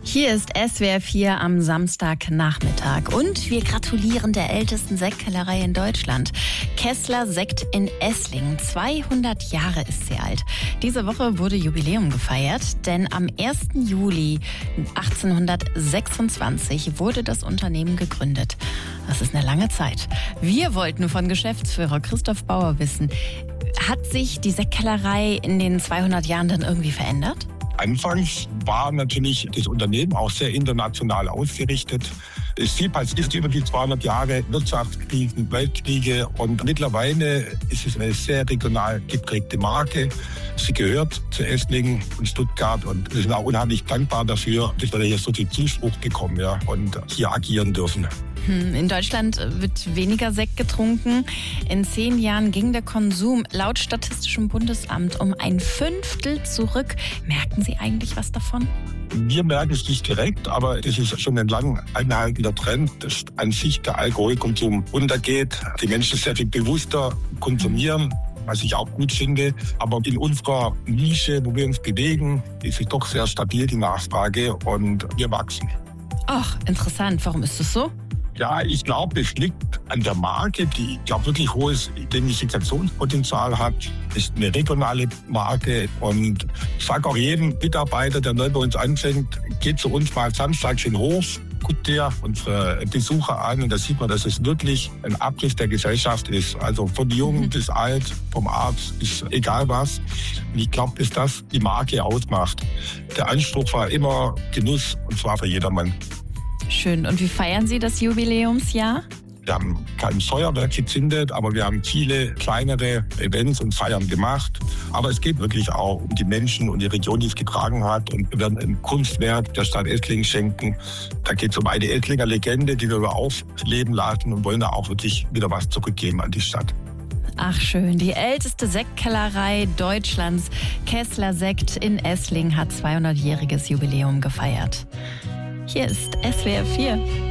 Hier ist SWR 4 am Samstagnachmittag und wir gratulieren der ältesten Sektkellerei in Deutschland. Kessler Sekt in Esslingen. 200 Jahre ist sie alt. Diese Woche wurde Jubiläum gefeiert, denn am 1. Juli 1826 wurde das Unternehmen gegründet. Das ist eine lange Zeit. Wir wollten von Geschäftsführer Christoph Bauer wissen, hat sich die Sektkellerei in den 200 Jahren dann irgendwie verändert? Anfangs war natürlich das Unternehmen auch sehr international ausgerichtet. Es viel passiert über die 200 Jahre, Wirtschaftskrisen, Weltkriege, und mittlerweile ist es eine sehr regional geprägte Marke. Sie gehört zu Esslingen und Stuttgart und wir sind auch unheimlich dankbar dafür, dass wir hier so viel Zuspruch bekommen und hier agieren dürfen. In Deutschland wird weniger Sekt getrunken. In 10 Jahren ging der Konsum laut Statistischem Bundesamt um 1/5 zurück. Merken Sie eigentlich was davon? Wir merken es nicht direkt, aber es ist schon ein lang anhaltender Trend, dass an sich der Alkoholkonsum runtergeht. Die Menschen sehr viel bewusster konsumieren, was ich auch gut finde. Aber in unserer Nische, wo wir uns bewegen, ist es doch sehr stabil, die Nachfrage, und wir wachsen. Ach, interessant. Warum ist das so? Ja, ich glaube, es liegt an der Marke, die, ich glaube, wirklich hohes Identifikationspotenzial hat. Ist eine regionale Marke, und ich sage auch jedem Mitarbeiter, der neu bei uns anfängt, geht zu uns mal samstags in den Hof, guckt dir unsere Besucher an, und da sieht man, dass es wirklich ein Abriss der Gesellschaft ist. Also von jung bis alt, vom Arzt bis egal was. Und ich glaube, dass das die Marke ausmacht. Der Anspruch war immer Genuss, und zwar für jedermann. Schön. Und wie feiern Sie das Jubiläumsjahr? Wir haben kein Feuerwerk gezündet, aber wir haben viele kleinere Events und Feiern gemacht. Aber es geht wirklich auch um die Menschen und die Region, die es getragen hat. Und wir werden ein Kunstwerk der Stadt Esslingen schenken. Da geht es um eine Esslinger Legende, die wir aufleben lassen, und wollen da auch wirklich wieder was zurückgeben an die Stadt. Ach schön, die älteste Sektkellerei Deutschlands, Kessler Sekt in Esslingen, hat 200-jähriges Jubiläum gefeiert. Hier ist SWR 4.